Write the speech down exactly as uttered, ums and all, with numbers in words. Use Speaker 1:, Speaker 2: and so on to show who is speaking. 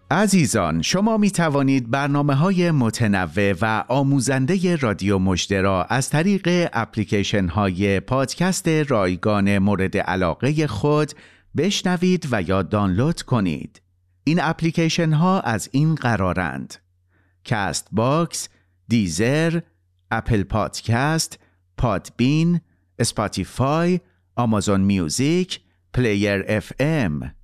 Speaker 1: عزیزان، شما می توانید برنامه‌های متنوع و آموزنده رادیو مژده را از طریق اپلیکیشن‌های پادکست رایگان مورد علاقه خود بشنوید و یا دانلود کنید. این اپلیکیشن‌ها از این قرارند: کست باکس، دیزر، اپل پادکست، پادبین، اسپاتیفای، آمازون میوزیک، پلیر اف ام.